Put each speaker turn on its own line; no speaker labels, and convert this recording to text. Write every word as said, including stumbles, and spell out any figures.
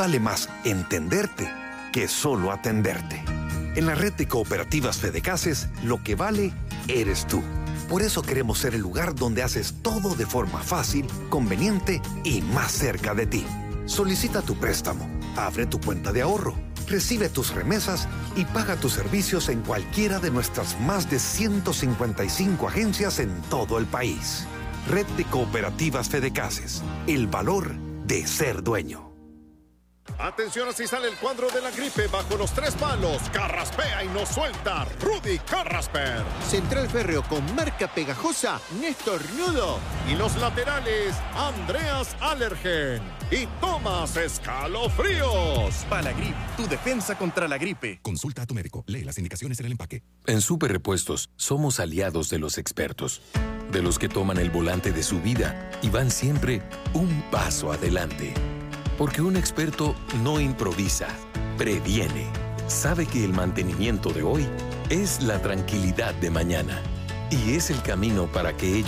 vale más entenderte que solo atenderte. En la red de cooperativas Fedecases, lo que vale eres tú. Por eso queremos ser el lugar donde haces todo de forma fácil, conveniente y más cerca de ti. Solicita tu préstamo, abre tu cuenta de ahorro, recibe tus remesas y paga tus servicios en cualquiera de nuestras más de ciento cincuenta y cinco agencias en todo el país. Red de Cooperativas Fedecases. El valor de ser dueño.
Atención, así sale el cuadro de la gripe bajo los tres palos. Carraspea y no suelta. Rudy Carrasper.
Central férreo con marca pegajosa, Néstor Nudo.
Y los laterales, Andreas Allergen y Tomás Escalofríos.
Palagrip, tu defensa contra la gripe.
Consulta a tu médico. Lee las indicaciones en el empaque.
En Super Repuestos somos aliados de los expertos, de los que toman el volante de su vida y van siempre un paso adelante. Porque un experto no improvisa, previene. Sabe que el mantenimiento de hoy es la tranquilidad de mañana. Y es el camino para que ellos